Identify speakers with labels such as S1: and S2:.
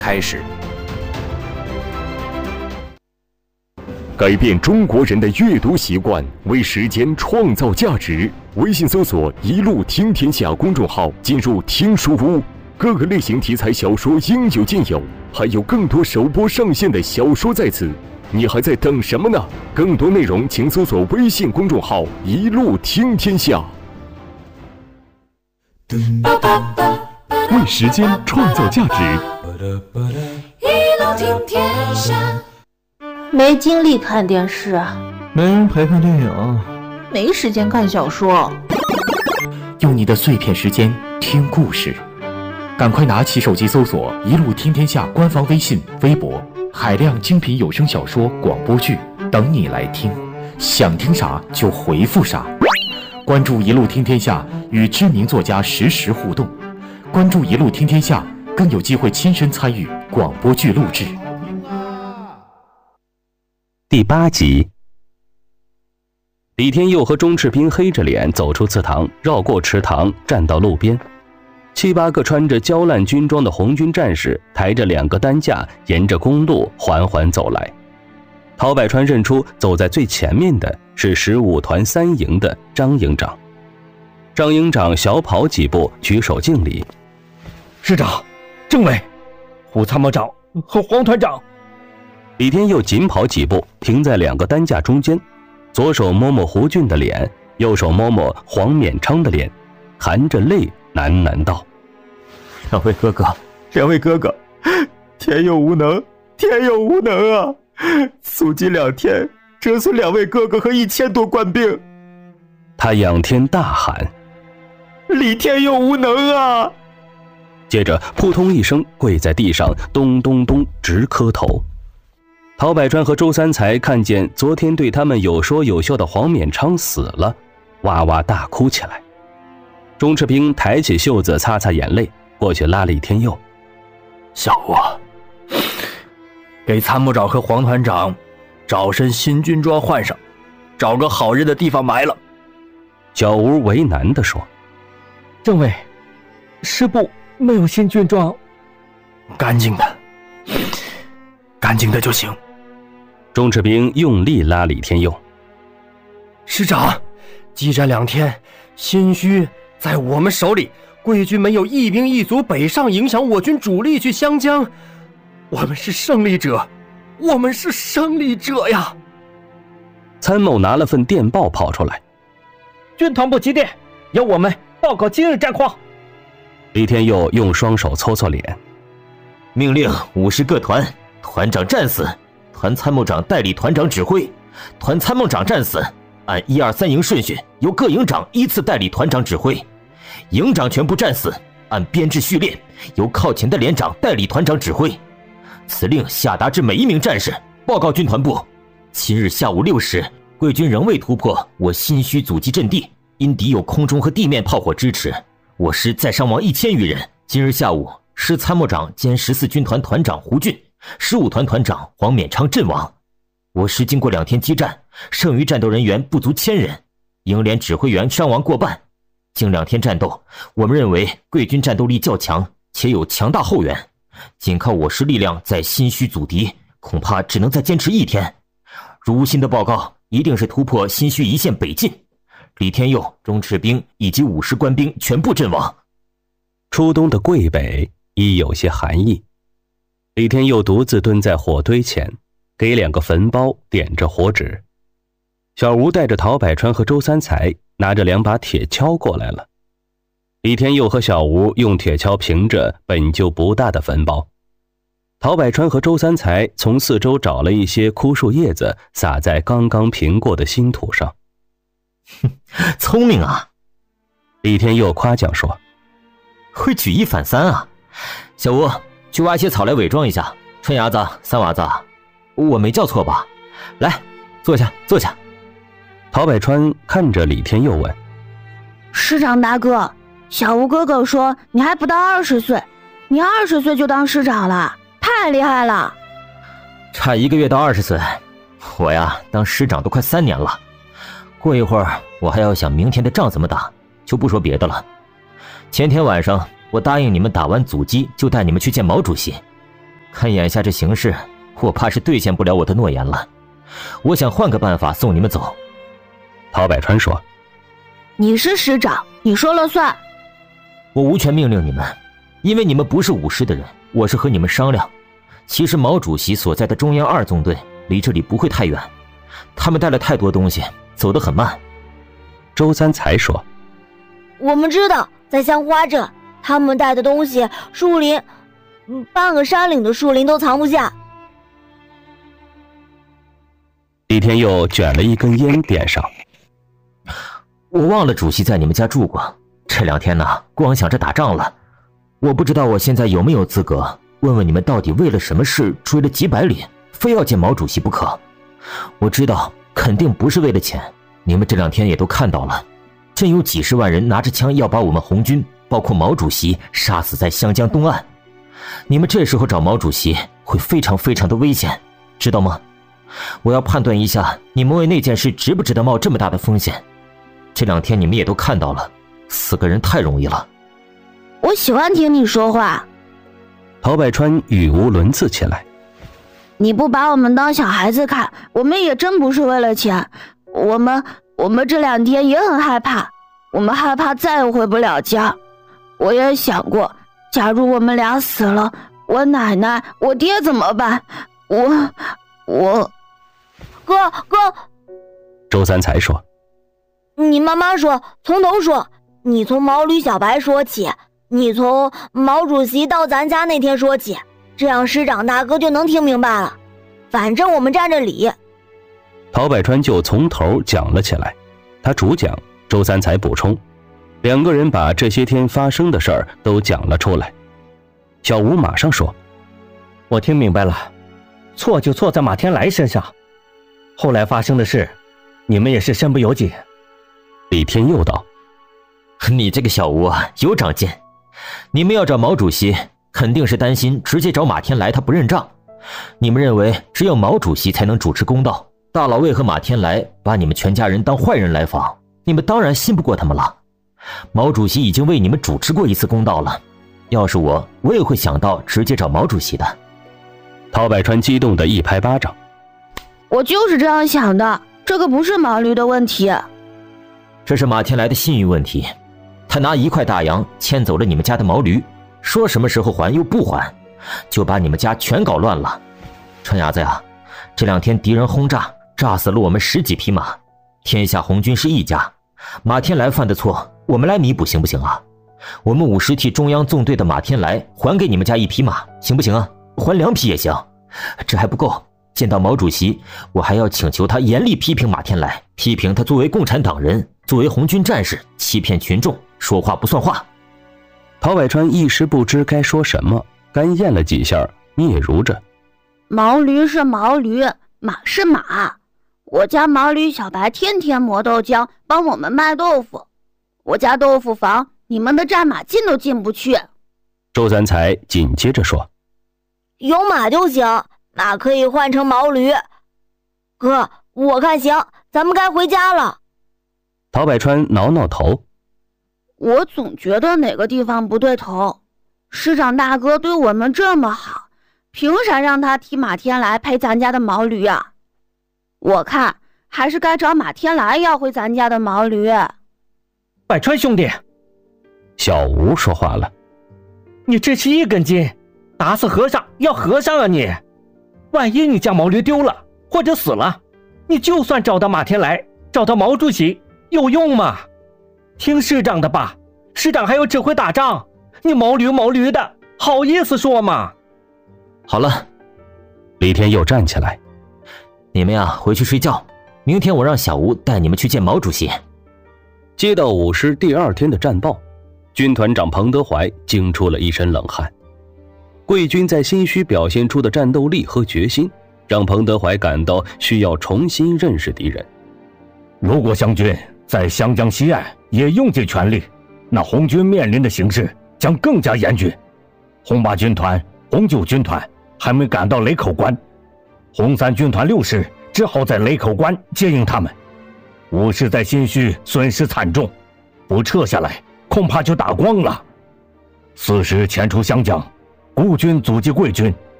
S1: 开始。
S2: 改变中国人的阅读习惯，为时间创造价值。微信搜索“一路听天下”公众号，进入听书屋，各个类型题材小说应有尽有，还有更多首播上线的小说在此，你还在等什么呢？更多内容请搜索微信公众号“一路听天下”。为时间创造价值，
S3: 一路听天下。
S4: 没精力看电视，
S5: 没人陪看电影，
S4: 没时间看小说。
S6: 用你的碎片时间听故事，赶快拿起手机搜索“一路听天下”官方微信、微博，海量精品有声小说、广播剧等你来听，想听啥就回复啥。关注“一路听天下”，与知名作家实时互动。关注“一路听天下”，更有机会亲身参与广播剧录制。
S1: 第8集，李天佑和钟赤兵黑着脸走出祠堂，绕过池塘，站到路边。7、8个穿着焦烂军装的红军战士抬着2个担架，沿着公路缓缓走来。陶百川认出走在最前面的是15团3营的张营长。张营长小跑几步，举手敬礼：“
S5: 师长、政委、胡参谋长和黄团长。”
S1: 李天佑紧跑几步，停在2个担架中间，左手摸摸胡俊的脸，右手摸摸黄勉昌的脸，含着泪喃喃道：“
S5: 两位哥哥，天佑无能啊！阻击2天，折损2位哥哥和1000多官兵。”
S1: 他仰天大喊：“
S5: 李天佑无能啊！”
S1: 接着扑通一声跪在地上，咚咚咚直磕头。陶百川和周三才看见昨天对他们有说有笑的黄勉昌死了，哇哇大哭起来。钟赤兵抬起袖子擦擦眼泪，过去拉李天佑：“
S5: 小吴，给参谋长和黄团长找身新军装换上，找个好认的地方埋了。”
S1: 小吴为难地说：“
S5: 政委，师部没有新军装。”干净的就行。
S1: 钟赤兵用力拉李天佑：“
S5: 师长，激战2天，心虚在我们手里，贵军没有一兵一卒北上，影响我军主力去湘江，我们是胜利者呀！”
S1: 参谋拿了份电报跑出来：“
S5: 军团部急电，要我们报告今日战况。”
S1: 李天佑用双手搓搓脸：“
S7: 命令50个团，团长战死，团参谋长代理团长指挥，团参谋长战死，按1、2、3营顺序，由各营长依次代理团长指挥；营长全部战死，按编制序列，由靠前的连长代理团长指挥。此令下达至每一名战士。报告军团部，今日下午6时，贵军仍未突破我新虚阻击阵地，因敌有空中和地面炮火支持，我师再伤亡1000余人。今日下午，师参谋长兼14军团团长胡俊，15团团长黄勉昌阵亡。我师经过2天激战，剩余战斗人员不足1000人，营连指挥员伤亡过半。经2天战斗，我们认为贵军战斗力较强，且有强大后援，仅靠我师力量在新虚阻敌，恐怕只能再坚持1天。如无新的报告，一定是突破新虚一线北进。李天佑、钟赤兵以及50官兵全部阵亡。”
S1: 初冬的桂北已有些寒意。李天佑独自蹲在火堆前，给2个坟包点着火纸。小吴带着陶百川和周三才拿着2把铁锹过来了。李天佑和小吴用铁锹平着本就不大的坟包。陶百川和周三才从四周找了一些枯树叶子，撒在刚刚平过的新土上。
S7: “聪明啊！”
S1: 李天佑夸奖说，“
S7: 会举一反三啊！小吴，去挖些草来伪装一下。川伢子、三娃子，我没叫错吧？来，坐下。”
S1: 陶百川看着李天佑问：“
S4: 师长大哥，小吴哥哥说你还不到20岁，你20岁就当师长了，太厉害了。”“
S7: 差1个月到20岁，我呀当师长都快3年了。过一会儿我还要想明天的仗怎么打，就不说别的了。前天晚上我答应你们打完阻击就带你们去见毛主席， 看眼下这形势，我怕是兑现不了我的诺言了。我想换个办法送你们走。
S1: 陶百川说：“
S4: 你是师长，你说了算。
S7: 我无权命令你们，因为你们不是武师的人。我是和你们商量。其实毛主席所在的中央2纵队离这里不会太远，他们带了太多东西，走得很慢。”
S1: 周三才说：“
S8: 我们知道，在香花镇，他们带的东西，树林，半个山岭的树林都藏不下。”
S1: 李天佑卷了一根烟点上。
S7: 我忘了主席在你们家住过，这2天呢，光想着打仗了。我不知道我现在有没有资格问问你们，到底为了什么事追了几百里，非要见毛主席不可？我知道肯定不是为了钱，你们这2天也都看到了，真有几十万人拿着枪要把我们红军，包括毛主席杀死在湘江东岸。你们这时候找毛主席会非常非常的危险，知道吗？我要判断一下你们为那件事值不值得冒这么大的风险。这2天你们也都看到了，死个人太容易了。
S4: 我喜欢听你说话。
S1: 陶百川语无伦次起来。
S4: 你不把我们当小孩子看，我们也真不是为了钱。我们这2天也很害怕，我们害怕再也回不了家。我也想过，假如我们俩死了，我奶奶、我爹怎么办？哥，
S1: 周三才说：“
S8: 你慢慢说，从头说。你从毛驴小白说起，你从毛主席到咱家那天说起，这样师长大哥就能听明白了。反正我们占着理。”
S1: 陶百川就从头讲了起来，他主讲，周三才补充，2个人把这些天发生的事儿都讲了出来。小吴马上说：“
S5: 我听明白了，错就错在马天来身上，后来发生的事，你们也是身不由己。”
S1: 李天佑道：“
S7: 你这个小吴啊，有长进。你们要找毛主席，肯定是担心直接找马天来他不认账。你们认为只有毛主席才能主持公道，大老魏和马天来把你们全家人当坏人来访，你们当然信不过他们了。毛主席已经为你们主持过1次公道了，要是我也会想到直接找毛主席的。”
S1: 陶百川激动地一拍巴掌：“
S4: 我就是这样想的，这个不是毛驴的问题，
S7: 这是马天来的信誉问题。他拿1块大洋牵走了你们家的毛驴，说什么时候还又不还，就把你们家全搞乱了。川伢子呀，这2天敌人轰炸，炸死了我们10几匹马，天下红军是一家，马天来犯的错，我们来弥补行不行啊？我们50替中央纵队的马天来还给你们家1匹马，行不行啊？还2匹也行。这还不够，见到毛主席，我还要请求他严厉批评马天来，批评他作为共产党人，作为红军战士，欺骗群众，说话不算话。”
S1: 陶百川一时不知该说什么，干咽了几下，嗫嚅着：“
S4: 毛驴是毛驴，马是马。我家毛驴小白天天磨豆浆，帮我们卖豆腐。我家豆腐房，你们的战马进都进不去。”
S1: 周三才紧接着说：“
S8: 有马就行，马可以换成毛驴。哥，我看行，咱们该回家了。”
S1: 陶百川挠挠头：“
S4: 我总觉得哪个地方不对头。师长大哥对我们这么好，凭啥让他替马天来赔咱家的毛驴啊？我看还是该找马天来要回咱家的毛驴。”
S5: 百川兄弟，
S1: 小吴说话了：“
S5: 你这是1根筋，打死和尚要和尚啊你！万一你家毛驴丢了或者死了，你就算找到马天来，找到毛主席有用吗？听师长的吧，师长还要指挥打仗，你毛驴的，好意思说吗？”
S7: 好了，
S1: 李天佑站起来：“
S7: 你们呀，回去睡觉，明天我让小吴带你们去见毛主席。”
S1: 接到5师第2天的战报，军团长彭德怀惊出了一身冷汗。贵军在新圩表现出的战斗力和决心，让彭德怀感到需要重新认识敌人。
S9: 如果湘军在湘江西岸也用尽全力，那红军面临的形势将更加严峻。红8军团、红9军团还没赶到雷口关，红3军团6师只好在雷口关接应他们。5师在新圩损失惨重，不撤下来恐怕就打光了。4师前出湘江，孤军阻击贵军，